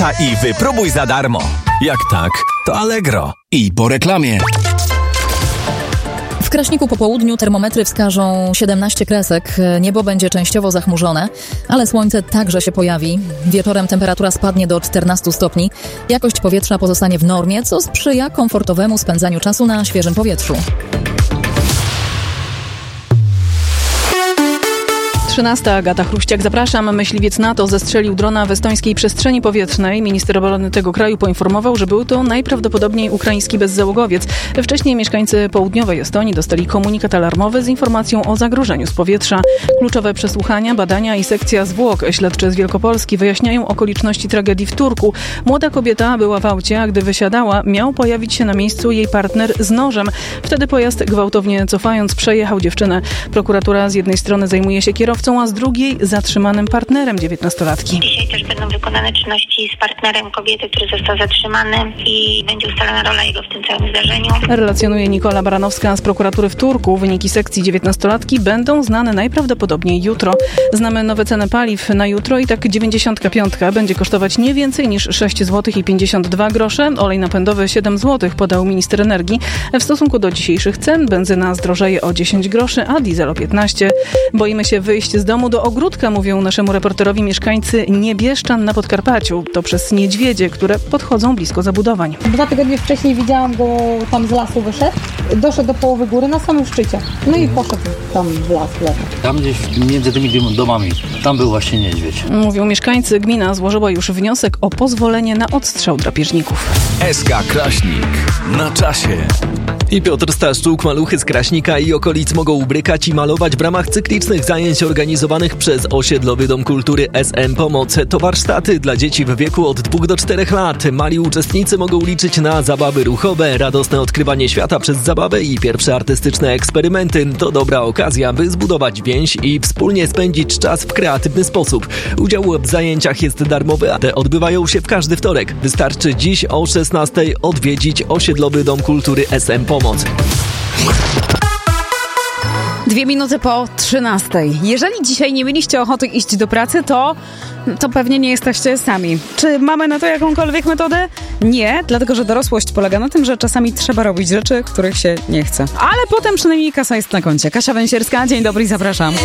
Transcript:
I wypróbuj za darmo. Jak tak, to Allegro. I po reklamie. W Kraśniku po południu termometry wskażą 17 kresek. Niebo będzie częściowo zachmurzone, ale słońce także się pojawi. Wieczorem temperatura spadnie do 14 stopni. Jakość powietrza pozostanie w normie, co sprzyja komfortowemu spędzaniu czasu na świeżym powietrzu. 13. Agata Chruściak, zapraszam. Myśliwiec NATO zestrzelił drona w estońskiej przestrzeni powietrznej. Minister obrony tego kraju poinformował, że był to najprawdopodobniej ukraiński bezzałogowiec. Wcześniej mieszkańcy południowej Estonii dostali komunikat alarmowy z informacją o zagrożeniu z powietrza. Kluczowe przesłuchania, badania i sekcja zwłok śledcze z Wielkopolski wyjaśniają okoliczności tragedii w Turku. Młoda kobieta była w aucie, a gdy wysiadała, miał pojawić się na miejscu jej partner z nożem. Wtedy pojazd, gwałtownie cofając, przejechał dziewczynę. Prokuratura z jednej strony zajmuje się kierowcą, a z drugiej zatrzymanym partnerem 19-latki. Dzisiaj też będą wykonane czynności z partnerem kobiety, który został zatrzymany i będzie ustalona rola jego w tym całym zdarzeniu. Relacjonuje Nikola Baranowska z prokuratury w Turku. Wyniki sekcji 19-latki będą znane najprawdopodobniej jutro. Znamy nowe ceny paliw na jutro i tak 95 będzie kosztować nie więcej niż 6 zł i 52 grosze. Olej napędowy 7 zł, podał minister energii. W stosunku do dzisiejszych cen benzyna zdrożeje o 10 groszy, a diesel o 15. Boimy się wyjść z domu do ogródka, mówią naszemu reporterowi mieszkańcy Niebieszczan na Podkarpaciu. To przez niedźwiedzie, które podchodzą blisko zabudowań. 2 tygodnie wcześniej widziałam go, tam z lasu wyszedł. Doszedł do połowy góry na samym szczycie. No i poszedł tam w las. Tam gdzieś między tymi domami, tam był właśnie niedźwiedź. Mówią mieszkańcy, gmina złożyła już wniosek o pozwolenie na odstrzał drapieżników. SK Kraśnik. Na czasie. I Piotr Staszczuk, maluchy z Kraśnika i okolic mogą ubrykać i malować w ramach cyklicznych zajęć organizowanych przez Osiedlowy Dom Kultury SM Pomoc. To warsztaty dla dzieci w wieku od 2 do 4 lat. Mali uczestnicy mogą liczyć na zabawy ruchowe, radosne odkrywanie świata przez zabawę i pierwsze artystyczne eksperymenty. To dobra okazja, by zbudować więź i wspólnie spędzić czas w kreatywny sposób. Udział w zajęciach jest darmowy, a te odbywają się w każdy wtorek. Wystarczy dziś o 16:00 odwiedzić Osiedlowy Dom Kultury SM Pomoc. 2 minuty po 13:00. Jeżeli dzisiaj nie mieliście ochoty iść do pracy, to pewnie nie jesteście sami. Czy mamy na to jakąkolwiek metodę? Nie, dlatego że dorosłość polega na tym, że czasami trzeba robić rzeczy, których się nie chce. Ale potem przynajmniej kasa jest na koncie. Kasia Węsierska, dzień dobry, zapraszam.